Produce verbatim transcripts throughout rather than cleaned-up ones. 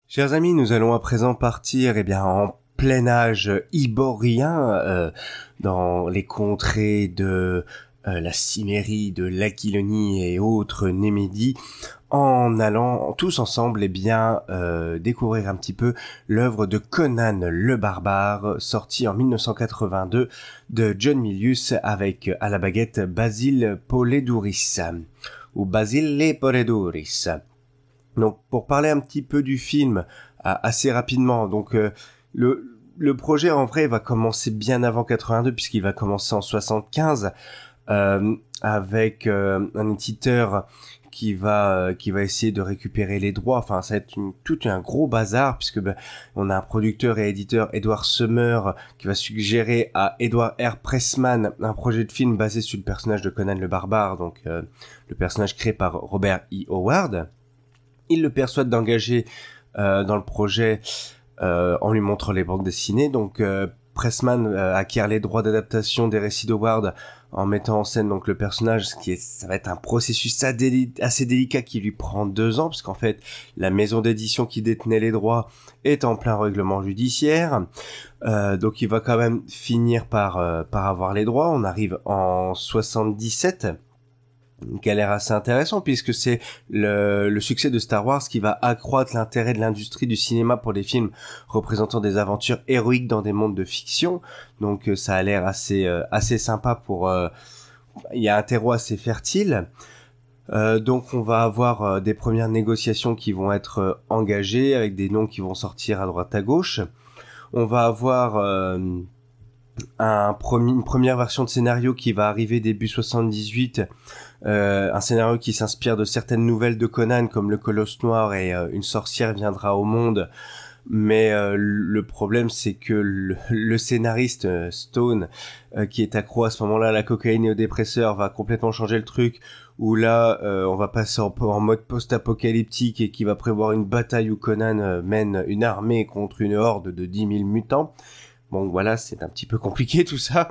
Chers amis, nous allons à présent partir eh bien, en plein âge iborien euh, dans les contrées de euh, la Cimmérie, de l'Aquilonie et autres Némédies, en allant tous ensemble eh bien, euh, découvrir un petit peu l'œuvre de Conan le Barbare, sortie en dix-neuf cent quatre-vingt-deux de John Milius avec à la baguette Basile Polidouris, ou Basile Polidouris. Donc, pour parler un petit peu du film, euh, assez rapidement, donc euh, le le projet en vrai va commencer bien avant quatre-vingt-deux puisqu'il va commencer en soixante-quinze euh, avec euh, un éditeur qui va euh, qui va essayer de récupérer les droits. Enfin, ça va être une, tout un gros bazar puisque ben, on a un producteur et éditeur, Edward Summer, qui va suggérer à Edward R. Pressman un projet de film basé sur le personnage de Conan le Barbare, donc euh, le personnage créé par Robert E. Howard. Il le persuade d'engager euh, dans le projet euh, en lui montrant les bandes dessinées. Donc euh, Pressman euh, acquiert les droits d'adaptation des récits d'Howard en mettant en scène donc le personnage, ce qui est, ça va être un processus assez délicat qui lui prend deux ans, parce qu'en fait la maison d'édition qui détenait les droits est en plein règlement judiciaire. Euh, donc il va quand même finir par euh, par avoir les droits. On arrive en soixante-dix-sept. Qui a l'air assez intéressant puisque c'est le, le succès de Star Wars qui va accroître l'intérêt de l'industrie du cinéma pour des films représentant des aventures héroïques dans des mondes de fiction. Donc euh, ça a l'air assez euh, assez sympa pour euh, il y a un terreau assez fertile. Euh, donc on va avoir euh, des premières négociations qui vont être euh, engagées avec des noms qui vont sortir à droite à gauche. On va avoir euh, un premier, une première version de scénario qui va arriver début soixante-dix-huit. Euh, un scénario qui s'inspire de certaines nouvelles de Conan comme le Colosse Noir et euh, Une sorcière viendra au monde, mais euh, le problème c'est que le, le scénariste euh, Stone euh, qui est accro à ce moment-là à la cocaïne et aux dépresseurs va complètement changer le truc, où là euh, on va passer en, en mode post-apocalyptique et qui va prévoir une bataille où Conan euh, mène une armée contre une horde de dix mille mutants. Bon voilà, c'est un petit peu compliqué tout ça,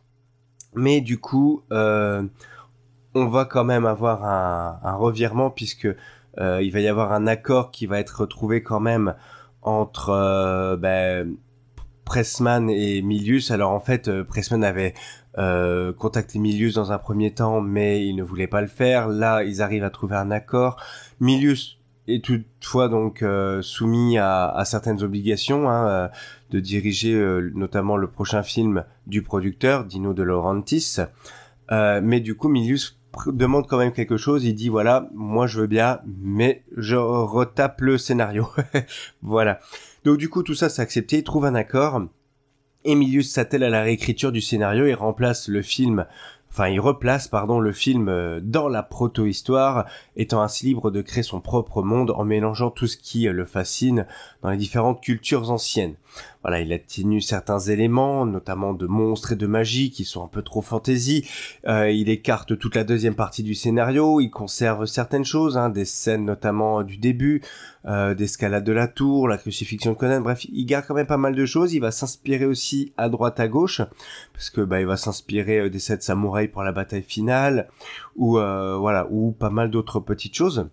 mais du coup euh, on va quand même avoir un, un revirement puisque euh, il va y avoir un accord qui va être trouvé quand même entre euh, ben, Pressman et Milius. Alors en fait, euh, Pressman avait euh, contacté Milius dans un premier temps, mais il ne voulait pas le faire. Là, ils arrivent à trouver un accord. Milius est toutefois donc euh, soumis à, à certaines obligations, hein, euh, de diriger euh, notamment le prochain film du producteur, Dino De Laurentiis. Euh, mais du coup, Milius demande quand même quelque chose. Il dit voilà, moi je veux bien, mais je retape le scénario. Voilà. Donc du coup, tout ça c'est accepté. Il trouve un accord. Milius s'attelle à la réécriture du scénario et remplace le film. Enfin, il replace, pardon, le film dans la proto-histoire, étant ainsi libre de créer son propre monde en mélangeant tout ce qui le fascine dans les différentes cultures anciennes. Voilà, il atténue certains éléments, notamment de monstres et de magie, qui sont un peu trop fantasy. Euh, il écarte toute la deuxième partie du scénario, il conserve certaines choses, hein, des scènes notamment du début, euh, d'escalade de la tour, la crucifixion de Conan, bref, il garde quand même pas mal de choses. Il va s'inspirer aussi à droite à gauche, parce que bah il va s'inspirer euh, des sept samouraïs pour la bataille finale, ou euh, voilà, ou pas mal d'autres petites choses.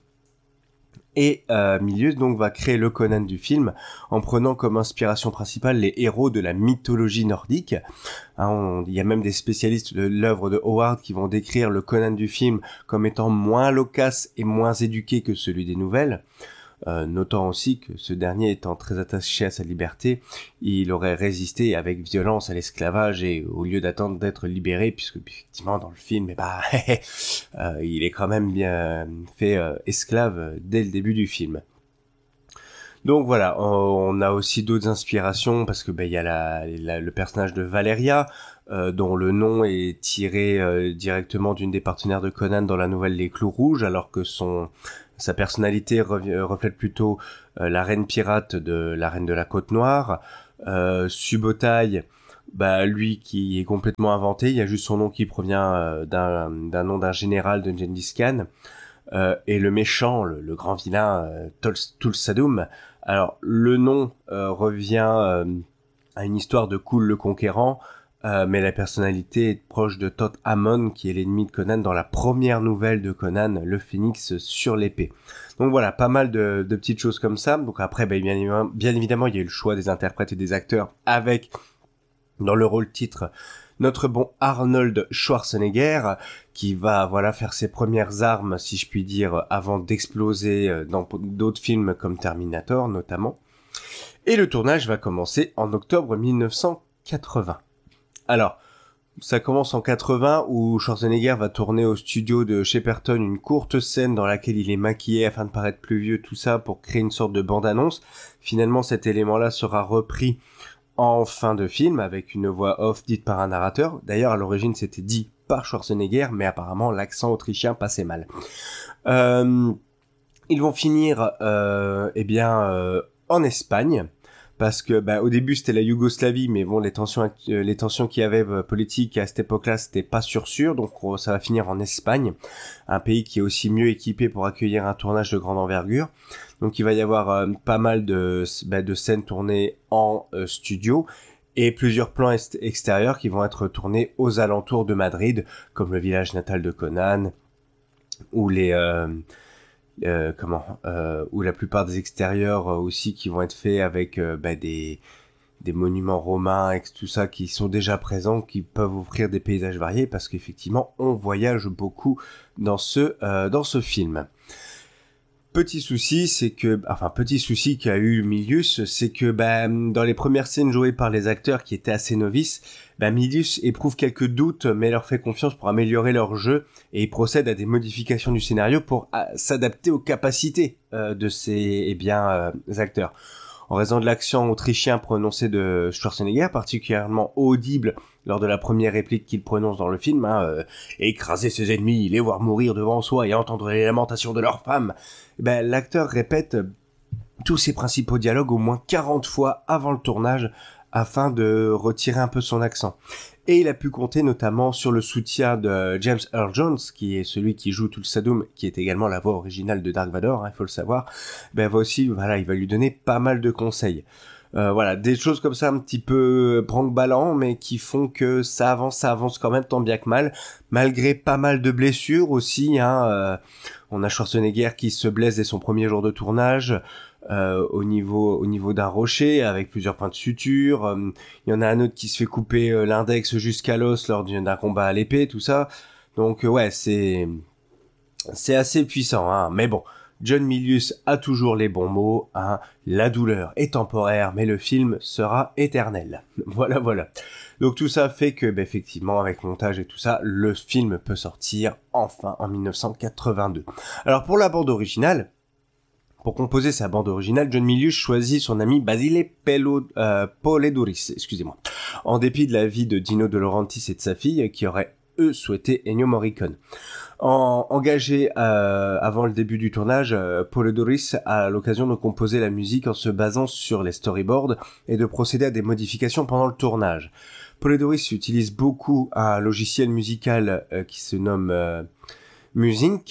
Et euh, Milius donc va créer le Conan du film en prenant comme inspiration principale les héros de la mythologie nordique. Hein, on, il y a même des spécialistes de l'œuvre de Howard qui vont décrire le Conan du film comme étant moins loquace et moins éduqué que celui des nouvelles. Euh, notant aussi que ce dernier étant très attaché à sa liberté, il aurait résisté avec violence à l'esclavage et au lieu d'attendre d'être libéré, puisque effectivement dans le film, eh bah, euh, il est quand même bien fait euh, esclave dès le début du film. Donc voilà, on a aussi d'autres inspirations parce que ben il y a la, la, le personnage de Valeria, euh, dont le nom est tiré euh, directement d'une des partenaires de Conan dans la nouvelle Les Clous Rouges, alors que son sa personnalité re- reflète plutôt euh, la reine pirate de la reine de la Côte Noire. Euh, Subotai, bah lui qui est complètement inventé, il y a juste son nom qui provient euh, d'un, d'un nom d'un général de Gengis Khan. Euh, et le méchant, le, le grand vilain, euh, Tulsadum. Alors le nom euh, revient euh, à une histoire de Kul le Conquérant, Euh, mais la personnalité est proche de Toth Hammond, qui est l'ennemi de Conan dans la première nouvelle de Conan, le Phénix sur l'épée. Donc voilà, pas mal de, de petites choses comme ça. Donc après, bah, bien, évidemment, bien évidemment, il y a eu le choix des interprètes et des acteurs avec, dans le rôle titre, notre bon Arnold Schwarzenegger, qui va voilà faire ses premières armes, si je puis dire, avant d'exploser dans d'autres films comme Terminator notamment. Et le tournage va commencer en octobre mille neuf cent quatre-vingts. Alors, ça commence en quatre-vingts où Schwarzenegger va tourner au studio de Shepperton une courte scène dans laquelle il est maquillé afin de paraître plus vieux, tout ça pour créer une sorte de bande-annonce. Finalement, cet élément-là sera repris en fin de film avec une voix off dite par un narrateur. D'ailleurs, à l'origine, c'était dit par Schwarzenegger, mais apparemment, l'accent autrichien passait mal. Euh, ils vont finir, euh, eh bien, euh, en Espagne. Parce que bah, au début c'était la Yougoslavie, mais bon les tensions euh, les tensions qu'il y avait euh, politiques à cette époque-là c'était pas sûr sûr, donc euh, ça va finir en Espagne, un pays qui est aussi mieux équipé pour accueillir un tournage de grande envergure. Donc il va y avoir euh, pas mal de bah, de scènes tournées en euh, studio et plusieurs plans est- extérieurs qui vont être tournés aux alentours de Madrid, comme le village natal de Conan ou les euh, Euh, comment euh, ou la plupart des extérieurs euh, aussi qui vont être faits avec euh, bah, des des monuments romains et tout ça qui sont déjà présents, qui peuvent offrir des paysages variés parce qu'effectivement on voyage beaucoup dans ce euh, dans ce film. Petit souci, c'est que, enfin, petit souci qu'a eu Milius, c'est que, bah, dans les premières scènes jouées par les acteurs qui étaient assez novices, bah, Milius éprouve quelques doutes, mais leur fait confiance pour améliorer leur jeu, et il procède à des modifications du scénario pour à, s'adapter aux capacités euh, de ces, eh bien, euh, acteurs. En raison de l'accent autrichien prononcé de Schwarzenegger, particulièrement audible lors de la première réplique qu'il prononce dans le film, hein, euh, écraser ses ennemis, les voir mourir devant soi et entendre les lamentations de leurs femmes, ben, l'acteur répète tous ses principaux dialogues au moins quarante fois avant le tournage afin de retirer un peu son accent. Et il a pu compter notamment sur le soutien de James Earl Jones, qui est celui qui joue Tulsadum, qui est également la voix originale de Dark Vador, il hein, faut le savoir. Ben va aussi, voilà, il va lui donner pas mal de conseils. Euh, voilà, des choses comme ça un petit peu branque-ballant, mais qui font que ça avance, ça avance quand même tant bien que mal, malgré pas mal de blessures aussi. Hein, euh, on a Schwarzenegger qui se blesse dès son premier jour de tournage. Euh, au niveau au niveau d'un rocher avec plusieurs points de suture. Il euh, y en a un autre qui se fait couper euh, l'index jusqu'à l'os lors d'un combat à l'épée, tout ça. Donc euh, ouais, c'est c'est assez puissant, hein. Mais bon, John Milius a toujours les bons mots, hein. La douleur est temporaire, mais le film sera éternel. Voilà, voilà. Donc tout ça fait que, bah, effectivement, avec montage et tout ça, le film peut sortir enfin en mille neuf cent quatre-vingt-deux. Alors pour la bande originale, pour composer sa bande originale, John Milius choisit son ami Basile Pello, euh, Poledouris, excusez-moi, en dépit de l'avis de Dino De Laurentiis et de sa fille, qui auraient, eux, souhaité Ennio Morricone. En, engagé euh, avant le début du tournage, euh, Poledouris a l'occasion de composer la musique en se basant sur les storyboards et de procéder à des modifications pendant le tournage. Poledouris utilise beaucoup un logiciel musical euh, qui se nomme euh, Musync,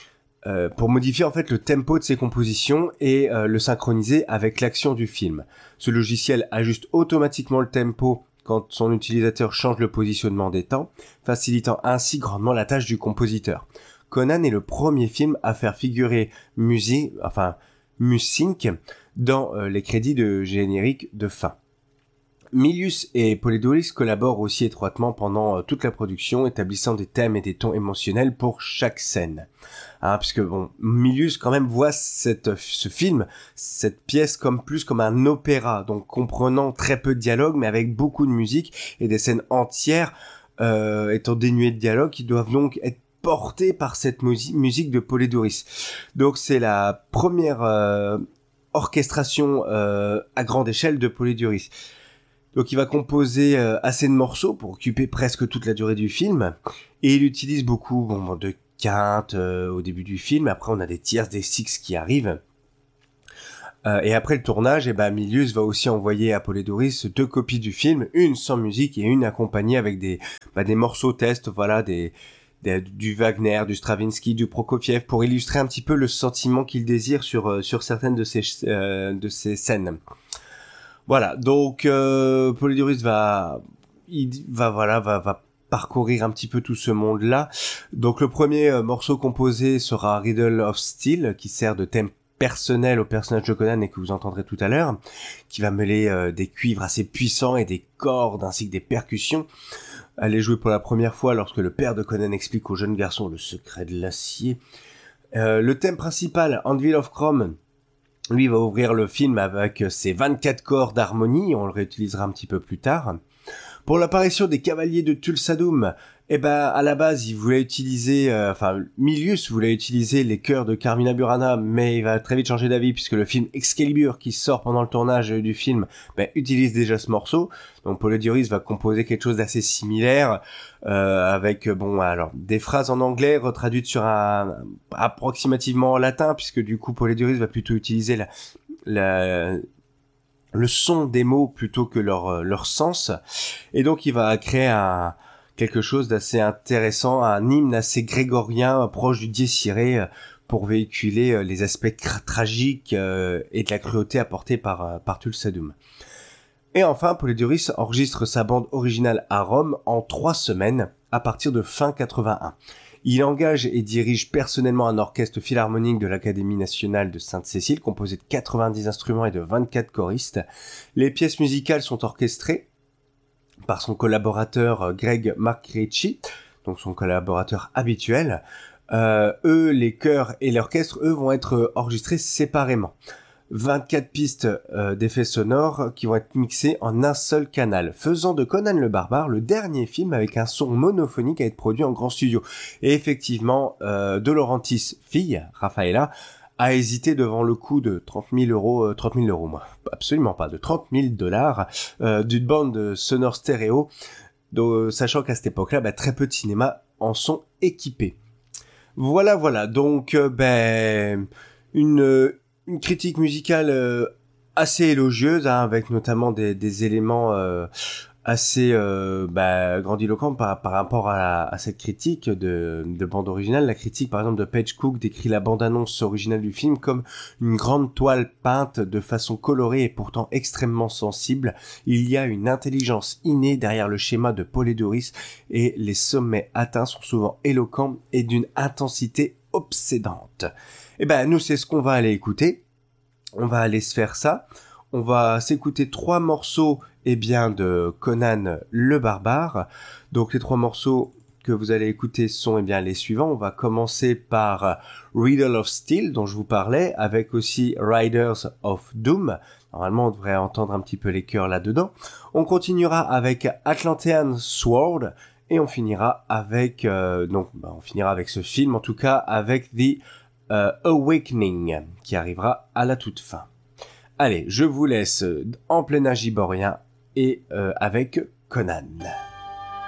Euh, pour modifier en fait le tempo de ses compositions et euh, le synchroniser avec l'action du film. Ce logiciel ajuste automatiquement le tempo quand son utilisateur change le positionnement des temps, facilitant ainsi grandement la tâche du compositeur. Conan est le premier film à faire figurer musique, enfin Musync dans euh, les crédits de générique de fin. Milius et Poledouris collaborent aussi étroitement pendant euh, toute la production, établissant des thèmes et des tons émotionnels pour chaque scène. Hein, puisque bon, Milius quand même voit cette, ce film, cette pièce comme plus comme un opéra, donc comprenant très peu de dialogue, mais avec beaucoup de musique et des scènes entières euh, étant dénuées de dialogue, qui doivent donc être portées par cette musi- musique de Poledouris. Donc c'est la première euh, orchestration euh, à grande échelle de Poledouris. Donc il va composer euh, assez de morceaux pour occuper presque toute la durée du film, et il utilise beaucoup bon, de quintes euh, au début du film. Après on a des tierces, des sixes qui arrivent. Euh, et après le tournage, et ben Milius va aussi envoyer à Poledouris deux copies du film, une sans musique et une accompagnée avec des bah, des morceaux tests, voilà, des, des du Wagner, du Stravinsky, du Prokofiev, pour illustrer un petit peu le sentiment qu'il désire sur euh, sur certaines de ces euh, de ces scènes. Voilà, donc euh, Poledouris va il va voilà va va parcourir un petit peu tout ce monde-là. Donc le premier euh, morceau composé sera Riddle of Steel, qui sert de thème personnel au personnage de Conan et que vous entendrez tout à l'heure, qui va mêler euh, des cuivres assez puissants et des cordes ainsi que des percussions. Elle est jouée pour la première fois lorsque le père de Conan explique au jeune garçon le secret de l'acier. Euh, le thème principal, Anvil of Chrome, lui va ouvrir le film avec ses vingt-quatre corps d'harmonie, on le réutilisera un petit peu plus tard. Pour l'apparition des cavaliers de Thulsadum, eh ben à la base il voulait utiliser, euh, enfin Milius voulait utiliser les chœurs de Carmina Burana, mais il va très vite changer d'avis puisque le film Excalibur qui sort pendant le tournage du film, ben utilise déjà ce morceau. Donc Polydioris va composer quelque chose d'assez similaire, euh, avec bon alors des phrases en anglais retraduites sur un approximativement en latin, puisque du coup Polydioris va plutôt utiliser la, la le son des mots plutôt que leur leur sens, et donc il va créer un quelque chose d'assez intéressant, un hymne assez grégorien proche du Dies Irae pour véhiculer les aspects cra- tragiques euh, et de la cruauté apportés par euh, par Thulsadum. Et enfin, Polydioris enregistre sa bande originale à Rome en trois semaines à partir de fin quatre-vingt-un. Il engage et dirige personnellement un orchestre philharmonique de l'Académie nationale de Sainte-Cécile, composé de quatre-vingt-dix instruments et de vingt-quatre choristes. Les pièces musicales sont orchestrées par son collaborateur Greg Marcreci, donc son collaborateur habituel. Euh, eux, les chœurs et l'orchestre, eux, vont être enregistrés séparément. vingt-quatre pistes euh, d'effets sonores qui vont être mixées en un seul canal, faisant de Conan le Barbare le dernier film avec un son monophonique à être produit en grand studio. Et effectivement, euh, De Laurentiis, fille, Raffaella, a hésité devant le coût de trente mille euros, euh, trente mille euros, moi, absolument pas, de trente mille dollars, euh, d'une bande sonore stéréo, donc, sachant qu'à cette époque-là, bah, très peu de cinémas en sont équipés. Voilà, voilà, donc, euh, ben, une... une critique musicale euh, assez élogieuse, hein, avec notamment des, des éléments euh, assez euh, bah, grandiloquents par, par rapport à, la, à cette critique de, de bande originale. La critique, par exemple, de Paige Cook décrit la bande-annonce originale du film comme une grande toile peinte de façon colorée et pourtant extrêmement sensible. Il y a une intelligence innée derrière le schéma de Polydioris et les sommets atteints sont souvent éloquents et d'une intensité obsédante. Eh ben, nous, c'est ce qu'on va aller écouter. On va aller se faire ça. On va s'écouter trois morceaux, eh bien, de Conan le Barbare. Donc, les trois morceaux que vous allez écouter sont, eh bien, les suivants. On va commencer par Riddle of Steel, dont je vous parlais, avec aussi Riders of Doom. Normalement, on devrait entendre un petit peu les chœurs là-dedans. On continuera avec Atlantean Sword, et on finira avec, euh, donc, bah, on finira avec ce film, en tout cas, avec The Uh, Awakening, qui arrivera à la toute fin. Allez, je vous laisse en plein âge iborien et euh, avec Conan.